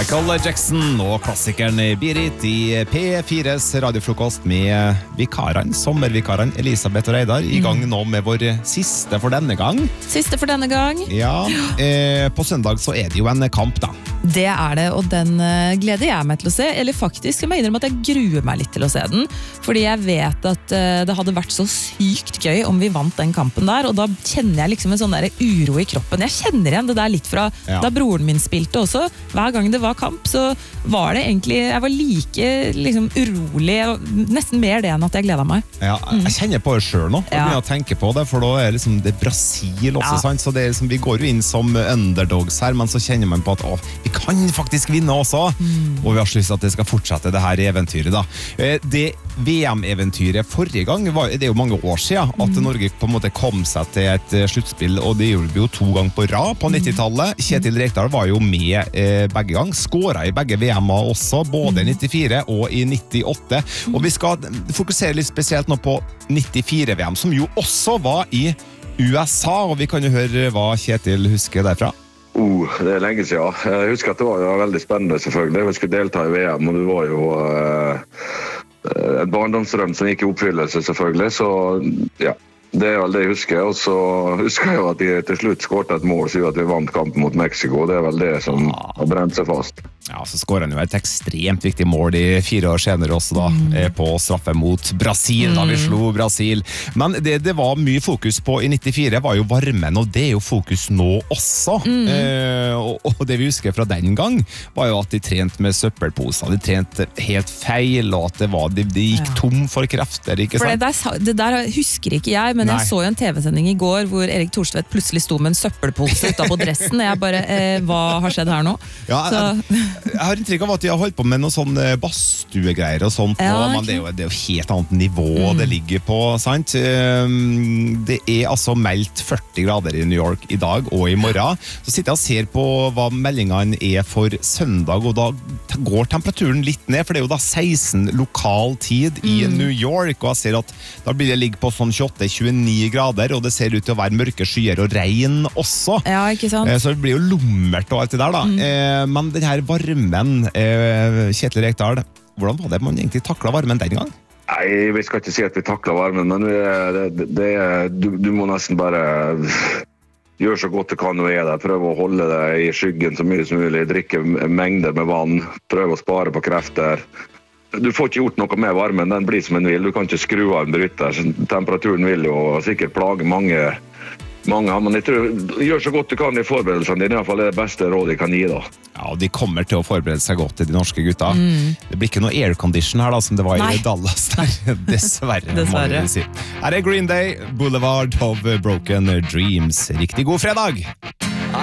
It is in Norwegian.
Michael Jackson og klassikeren Beat It i P4s radiofrokost med vikarene, sommervikarene Elisabeth og Reidar, i gang nå med vår siste for denne gang. Siste for denne gang. Ja, på søndag så det jo en kamp da. Det det, og den gleder jeg meg til å se. Eller faktisk, jeg må innrømme at jeg gruer meg litt til å se den. Fordi jeg vet at det hadde vært så sykt gøy om vi vant den kampen der. Og da kjenner jeg liksom en sånn der uro i kroppen. Jeg kjenner igjen det der litt fra da broren min spilte også. Hver gang det var kamp, så var det egentlig, jeg var like liksom, urolig. Nesten mer det enn at jeg gledet meg. Ja, jeg kjenner på det selv nå. Jeg begynner å tenke på det, for da det liksom det Brasil også, sant? Så det liksom, vi går jo inn som underdogs her, men så kjenner man på at vi kan faktisk vinne også, og vi har lyst til at det skal fortsette det her eventyret da. Det VM-eventyret forrige gang, det jo mange år siden, at Norge på en måte kom seg til et sluttspill, og det gjorde vi jo 2 ganger på rad på 90-tallet. Kjetil Rekdal var jo med begge gang, skåret i begge VM-er også, både i 94 og i 98, og vi skal fokusere litt spesielt nå på 94-VM, som jo også var i USA, og vi kan jo høre hva Kjetil husker derfra. Det lenge siden. Jeg husker at det var veldig spennende selvfølgelig. Vi skulle delta i VM, og det var jo en barndomsdrøm som gikk i oppfyllelse selvfølgelig, så ja. Det vel det jeg husker, og så husker jeg jo at de til slutt skårte et mål, så at vi vant kampen mot Mexico, og det vel det som har brent seg fast. Ja, så skåret han jo et ekstremt viktig mål i 4 år senere også da, på straffe mot Brasil, da vi slo Brasil. Men det var mye fokus på i 94, var jo varmen, og det jo fokus nå også. Og det vi husker fra den gang, var jo at de trente med søppelposer, de trente helt feil, og at de gikk tom for krefter, ikke sant? For det der husker ikke jeg, men jeg så jo en TV-sending i går hvor Erik Thorstvedt plutselig sto med en søppelpose utenpå dressen, og jeg bare, hva har skjedd her nå? Ja, jeg har inntrykk av at de har holdt på med noen sånne badstuegreier og sånt, men det jo helt annet nivå det ligger på, sant? Det altså meldt 40 grader i New York i dag og i morgen. Så sitter jeg og ser på hva meldingene for søndag, og da går temperaturen litt ned, for det jo da 16 lokal tid i New York, og jeg ser at da blir det ligge på sånn 28-29 grader, og det ser ut til å være mørke skyer og regn også. Ja, ikke sant? Så det blir jo lummert og alt det der da. Men den her varmen, Kjetil Rekdal, hvordan var det man egentlig taklet varmen den gang? Nei, vi skal ikke si at vi taklet varmen, men du må nesten bare gjøre så godt du kan når du der. Prøve å holde deg i skyggen så mye som mulig, drikke mengder med vann, prøve å spare på krefter. Du får ikke gjort noe med varmen, den blir som en vil. Du kan ikke skru av en bryter. Temperaturen vil jo sikkert plage mange, men jeg tror, gjør så godt du kan i forberedelsene. Det i hvert fall det beste rådet jeg kan gi da. Ja, og de kommer til å forberede seg godt til de norske gutta. Det blir ikke noe aircondition her da, som det var i Dallas der. Dessverre. Må vi si. Her Green Day, Boulevard of Broken Dreams. Riktig god fredag!